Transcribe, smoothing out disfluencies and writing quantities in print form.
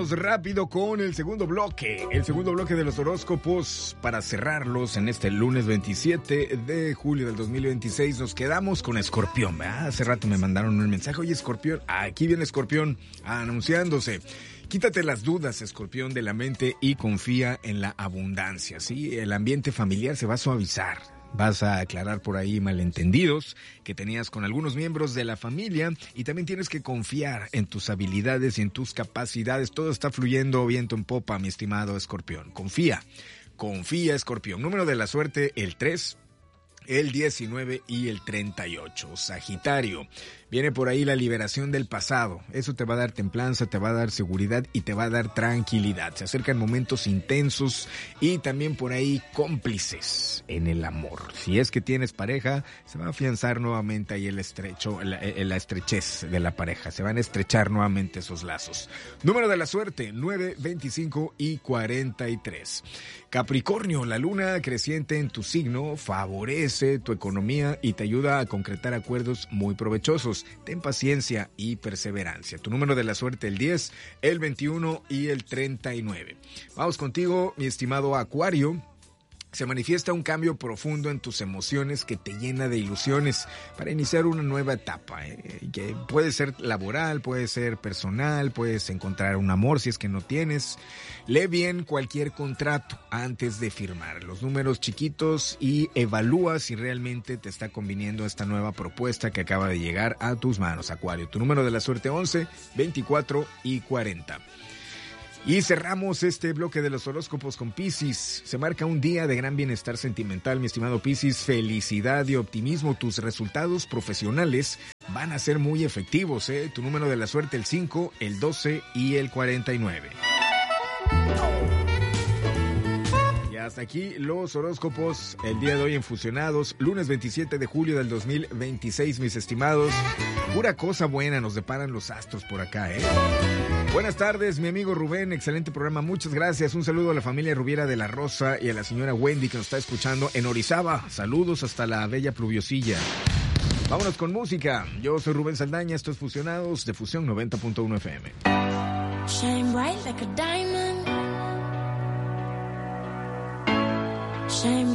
vámonos rápido con el segundo bloque. El segundo bloque de los horóscopos para cerrarlos en este lunes 27 de julio del 2026. Nos quedamos con Escorpión, ¿verdad? Hace rato me mandaron un mensaje. Oye, Escorpión, aquí viene Escorpión anunciándose. Quítate las dudas, Escorpión, de la mente y confía en la abundancia, ¿sí? El ambiente familiar se va a suavizar. Vas a aclarar por ahí malentendidos que tenías con algunos miembros de la familia y también tienes que confiar en tus habilidades y en tus capacidades. Todo está fluyendo viento en popa, mi estimado Escorpión. Confía, Escorpión. Número de la suerte, el 3, el 19 y el 38. Sagitario, viene por ahí la liberación del pasado. Eso te va a dar templanza, te va a dar seguridad y te va a dar tranquilidad. Se acercan momentos intensos y también por ahí cómplices en el amor. Si es que tienes pareja, se va a afianzar nuevamente ahí la estrechez de la pareja. Se van a estrechar nuevamente esos lazos. Número de la suerte, 9, 25 y 43. Capricornio, la luna creciente en tu signo favorece tu economía y te ayuda a concretar acuerdos muy provechosos. Ten paciencia y perseverancia. Tu número de la suerte, el 10, el 21 y el 39. Vamos contigo, mi estimado Acuario. Se manifiesta un cambio profundo en tus emociones que te llena de ilusiones para iniciar una nueva etapa. Que puede ser laboral, puede ser personal, puedes encontrar un amor si es que no tienes. Lee bien cualquier contrato antes de firmar los números chiquitos y evalúa si realmente te está conviniendo esta nueva propuesta que acaba de llegar a tus manos, Acuario. Tu número de la suerte, 11, 24 y 40. Y cerramos este bloque de los horóscopos con Piscis. Se marca un día de gran bienestar sentimental, mi estimado Piscis. Felicidad y optimismo. Tus resultados profesionales van a ser muy efectivos, ¿eh? Tu número de la suerte, el 5, el 12 y el 49. Y hasta aquí los horóscopos el día de hoy en Fusionados. Lunes 27 de julio del 2026, mis estimados. Pura cosa buena nos deparan los astros por acá, ¿eh? Buenas tardes, mi amigo Rubén, excelente programa, muchas gracias. Un saludo a la familia Rubiera de la Rosa y a la señora Wendy que nos está escuchando en Orizaba. Saludos hasta la bella Pluviosilla. Vámonos con música. Yo soy Rubén Saldaña, esto es Fusionados de Fusión 90.1 FM. Shine bright like a diamond. Shine